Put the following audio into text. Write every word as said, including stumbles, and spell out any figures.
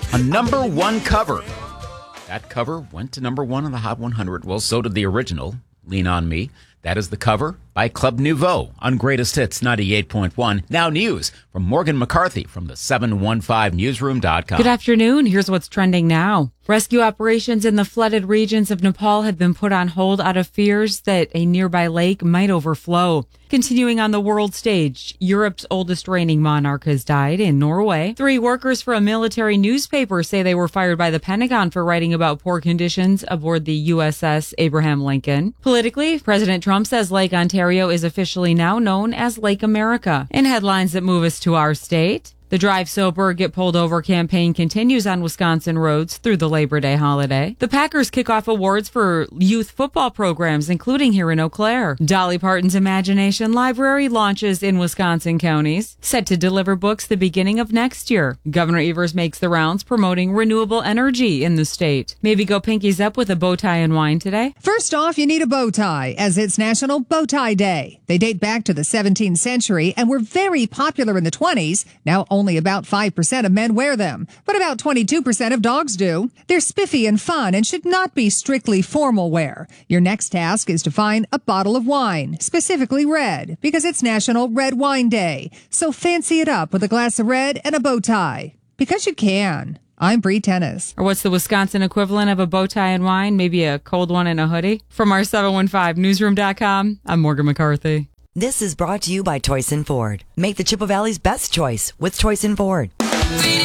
A number one cover. That cover went to number one on the Hot one hundred. Well, so did the original, Lean On Me. That is the cover by Club Nouveau on Greatest Hits ninety-eight point one. Now news from Morgan McCarthy from the seven one five newsroom dot com. Good afternoon. Here's what's trending now. Rescue operations in the flooded regions of Nepal have been put on hold out of fears that a nearby lake might overflow. Continuing on the world stage, Europe's oldest reigning monarch has died in Norway. Three workers for a military newspaper say they were fired by the Pentagon for writing about poor conditions aboard the U S S Abraham Lincoln. Politically, President Trump says Lake Ontario is officially now known as Lake America. In headlines that move us to our state, the Drive Sober, Get Pulled Over campaign continues on Wisconsin roads through the Labor Day holiday. The Packers kick off awards for youth football programs, including here in Eau Claire. Dolly Parton's Imagination Library launches in Wisconsin counties, set to deliver books the beginning of next year. Governor Evers makes the rounds promoting renewable energy in the state. Maybe go pinkies up with a bow tie and wine today? First off, you need a bow tie, as it's National Bow Tie Day. They date back to the seventeenth century and were very popular in the twenties. Now only about five percent of men wear them, but about twenty-two percent of dogs do. They're spiffy and fun and should not be strictly formal wear. Your next task is to find a bottle of wine, specifically red, because it's National Red Wine Day. So fancy it up with a glass of red and a bow tie, because you can. I'm Bree Tennis. Or what's the Wisconsin equivalent of a bow tie and wine? Maybe a cold one and a hoodie? From our seven one five newsroom dot com, I'm Morgan McCarthy. This is brought to you by Toyson Ford. Make the Chippewa Valley's best choice with Toyson Ford.